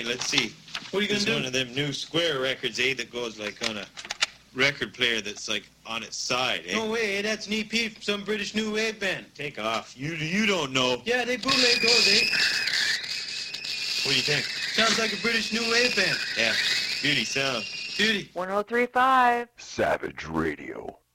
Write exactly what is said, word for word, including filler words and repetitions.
let's see. What are you gonna It's do? one of them new square records, eh, that goes like on a record player that's like on its side, eh? No way, that's an E P from some British new wave band. Take off. You you don't know. Yeah, they bootleg those, eh? What do you think? Sounds like a British new wave band. Yeah, beauty sound. Beauty. one oh three point five Savage Radio.